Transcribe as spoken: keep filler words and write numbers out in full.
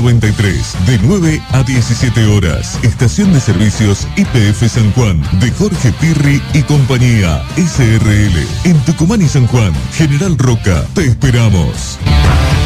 noventa y tres, de nueve a diecisiete horas. Estación de Servicios Y P F San Juan, de Jorge Pirri y compañía, S R L. En Tucumán y San Juan, General Roca, te esperamos.